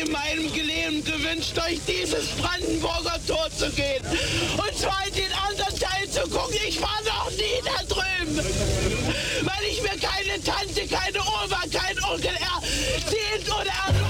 in meinem Leben gewünscht, durch dieses Brandenburger Tor zu gehen. Und zwar in den anderen Teil zu gucken. Ich war noch nie da drüben. Weil ich mir keine Tante, keine Oma, kein Onkel erzählt oder